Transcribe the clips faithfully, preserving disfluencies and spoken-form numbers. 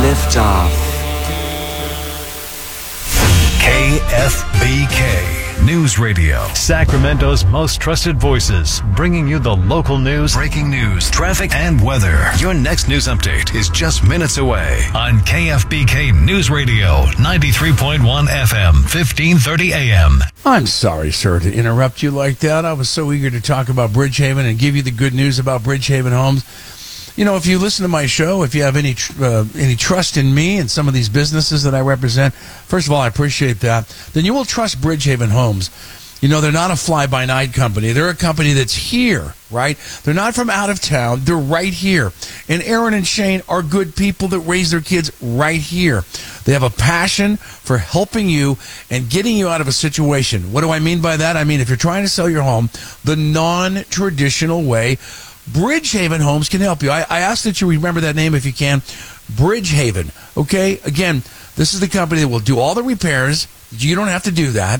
Liftoff. K F B K News Radio. Sacramento's most trusted voices, bringing you the local news, breaking news, traffic, and weather. Your next news update is just minutes away on K F B K News Radio, ninety-three point one F M, fifteen thirty A M. I'm sorry, sir, to interrupt you like that. I was so eager to talk about Bridgehaven and give you the good news about Bridgehaven Homes. You know, if you listen to my show, if you have any uh, any trust in me and some of these businesses that I represent, first of all, I appreciate that. Then you will trust Bridgehaven Homes. You know, they're not a fly-by-night company. They're a company that's here, right? They're not from out of town. They're right here. And Aaron and Shane are good people that raise their kids right here. They have a passion for helping you and getting you out of a situation. What do I mean by that? I mean, if you're trying to sell your home the non-traditional way, Bridgehaven Homes can help you. I, I ask that you remember that name if you can. Bridgehaven. Okay? Again, this is the company that will do all the repairs. You don't have to do that.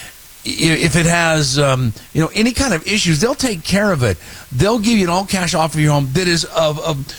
If it has, um, you know, any kind of issues, they'll take care of it. They'll give you an all-cash offer for your home that is of,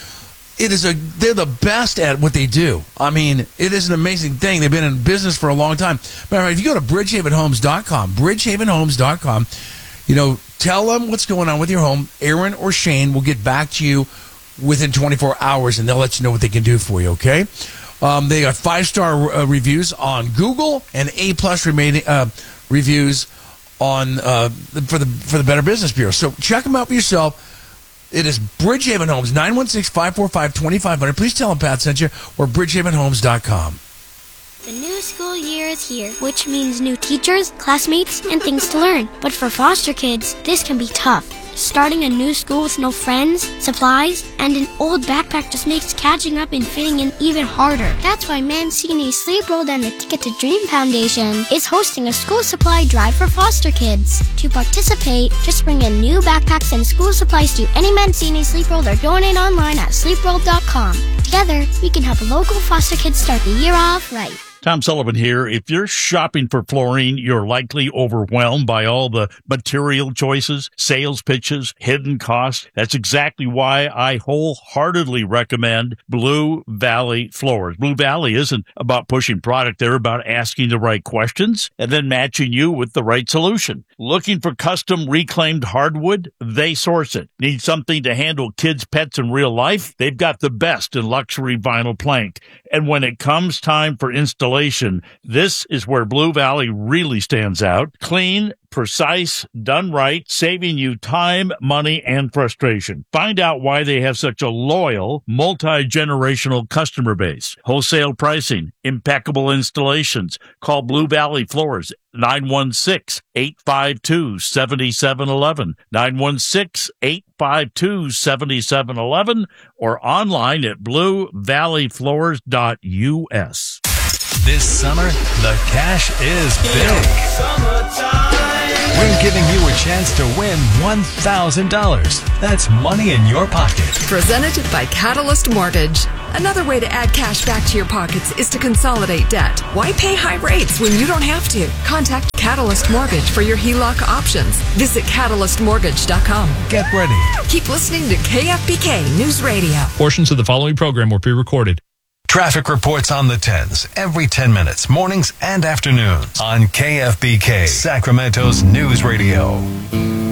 of it is a, they're the best at what they do. I mean, it is an amazing thing. They've been in business for a long time. But if you go to bridgehaven homes dot com, bridgehaven homes dot com, you know, tell them what's going on with your home. Aaron or Shane will get back to you within twenty-four hours, and they'll let you know what they can do for you, okay? Um, they got five-star uh, reviews on Google and A-plus remaining uh, reviews on uh, for the for the Better Business Bureau. So check them out for yourself. It is Bridgehaven Homes, nine one six, five four five, two five zero zero. Please tell them Pat sent you, or bridgehaven homes dot com. The new school year is here, which means new teachers, classmates, and things to learn. But for foster kids, this can be tough. Starting a new school with no friends, supplies, and an old backpack just makes catching up and fitting in even harder. That's why Mancini Sleep World and the Ticket to Dream Foundation is hosting a school supply drive for foster kids. To participate, just bring in new backpacks and school supplies to any Mancini Sleep World or donate online at sleep world dot com. Together, we can help local foster kids start the year off right. Tom Sullivan here. If you're shopping for flooring, you're likely overwhelmed by all the material choices, sales pitches, hidden costs. That's exactly why I wholeheartedly recommend Blue Valley Floors. Blue Valley isn't about pushing product. They're about asking the right questions and then matching you with the right solution. Looking for custom reclaimed hardwood? They source it. Need something to handle kids' pets in real life? They've got the best in luxury vinyl plank. And when it comes time for installation, this is where Blue Valley really stands out. Clean, precise, done right, saving you time, money, and frustration. Find out why they have such a loyal, multi-generational customer base. Wholesale pricing, impeccable installations. Call Blue Valley Floors, nine one six, eight five two, seven seven one one, nine one six, eight five two, seven seven one one, or online at blue valley floors dot U S. This summer, the cash is big. We're giving you a chance to win one thousand dollars. That's money in your pocket. Presented by Catalyst Mortgage. Another way to add cash back to your pockets is to consolidate debt. Why pay high rates when you don't have to? Contact Catalyst Mortgage for your H E L O C options. Visit catalyst mortgage dot com. Get ready. Keep listening to K F B K News Radio. Portions of the following program were pre-recorded. Traffic reports on the tens every ten minutes, mornings and afternoons on K F B K, Sacramento's News Radio.